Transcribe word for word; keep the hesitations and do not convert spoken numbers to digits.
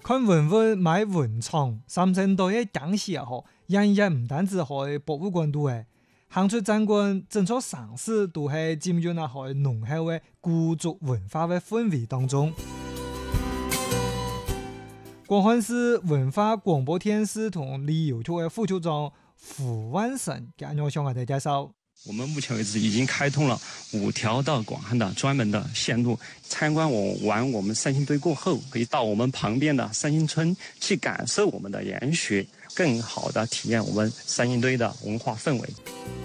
看文物買文創，三星堆嘅講起也好，人也唔單止喺博物館度誒，行出展館，整座城市都係浸入那喺濃厚嘅古族文化嘅氛圍當中。廣漢市文化廣播電視同旅遊局嘅副局長胡萬成今日向我哋介紹。 我們目前為止已經開通了五條到廣漢的專門的線路，參觀我玩我們三星堆過後，可以到我們旁邊的三星村去感受我們的研學，更好的體驗我們三星堆的文化氛圍。